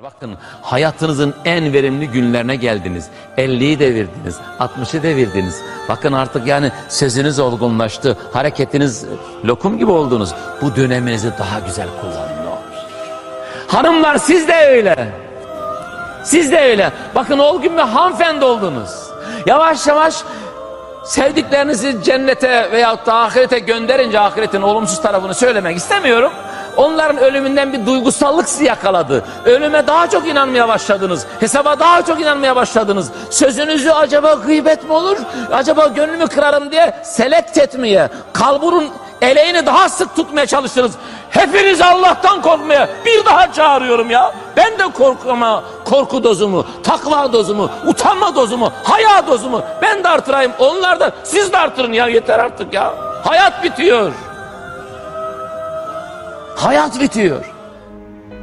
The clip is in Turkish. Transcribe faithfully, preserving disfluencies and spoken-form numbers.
Bakın, hayatınızın en verimli günlerine geldiniz. elliyi devirdiniz, altmışı devirdiniz. Bakın artık yani sözünüz olgunlaştı, hareketiniz lokum gibi oldunuz. Bu döneminizi daha güzel kullanın ne olur. Hanımlar siz de öyle. Siz de öyle. Bakın olgun ve hanımefendi oldunuz. Yavaş yavaş sevdiklerinizi cennete veyahut da ahirete gönderince, ahiretin olumsuz tarafını söylemek istemiyorum. Onların ölümünden bir duygusallık sizi yakaladı. Ölüme daha çok inanmaya başladınız. Hesaba daha çok inanmaya başladınız. Sözünüzü acaba gıybet mi olur? Acaba gönlümü kırarım diye selekt etmeye, kalburun eleğini daha sık tutmaya çalıştınız. Hepiniz Allah'tan korkmaya bir daha çağırıyorum ya. Ben de korkuma, korku dozumu, takva dozumu, utanma dozumu, haya dozumu ben de artırayım. Onlar da siz de artırın ya, yeter artık ya. Hayat bitiyor. Hayat bitiyor.